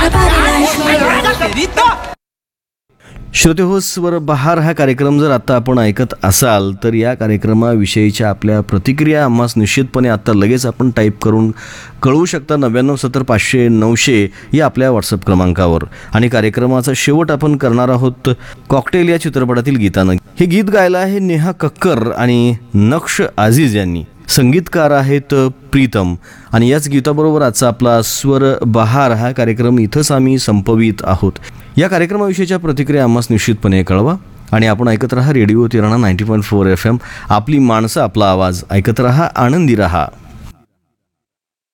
श्रोते हो, स्वर बहार हा कार्यक्रम जर आता आपण ऐकत असाल तर या कार्यक्रमाविषयीच्या आपल्या प्रतिक्रिया आम्हास निश्चितपणे आत्ता लगेच आपण टाईप करून कळवू शकता 9970 या आपल्या व्हॉट्सअप क्रमांकावर. आणि कार्यक्रमाचा शेवट आपण करणार आहोत कॉकटेल या चित्रपटातील गीतानं. हे गीत गायलं आहे नेहा कक्कर आणि नक्श आझीज यांनी. संगीतकार आहेत प्रीतम. आणि याच गीताबरोबर आजचा आपला स्वर बहार हा कार्यक्रम इथंच आम्ही संपवित आहोत. या कार्यक्रमाविषयीच्या प्रतिक्रिया आम्हास निश्चितपणे कळवा. आणि आपण ऐकत रहा रेडिओ तिराणा 90.4 FM. आपली माणसं, आपला आवाज. ऐकत रहा, आनंदी रहा.